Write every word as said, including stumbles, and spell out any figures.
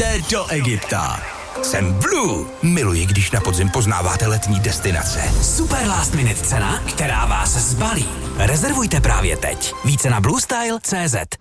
Vítejte do Egypta. Jsem Blue. Miluji, když na podzim poznáváte letní destinace. Super last minute cena, která vás zbalí. Rezervujte právě teď. Více na bluestyle tečka cé zet.